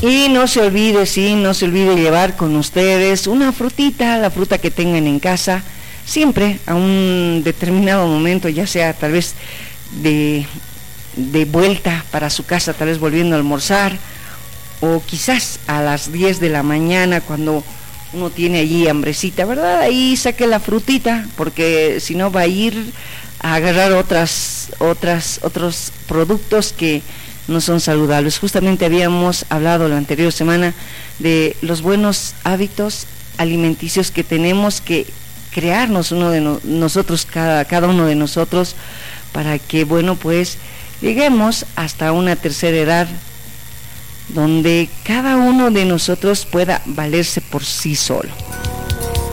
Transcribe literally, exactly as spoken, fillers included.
Y no se olvide, sí, no se olvide llevar con ustedes una frutita, la fruta que tengan en casa, siempre a un determinado momento, ya sea tal vez de, de vuelta para su casa, tal vez volviendo a almorzar, o quizás a las diez de la mañana cuando uno tiene allí hambrecita, ¿verdad? Ahí saque la frutita, porque si no va a ir a agarrar otras, otras, otros productos que no son saludables. Justamente habíamos hablado la anterior semana de los buenos hábitos alimenticios que tenemos que crearnos uno de no, nosotros, cada, cada uno de nosotros, para que, bueno, pues lleguemos hasta una tercera edad donde cada uno de nosotros pueda valerse por sí solo.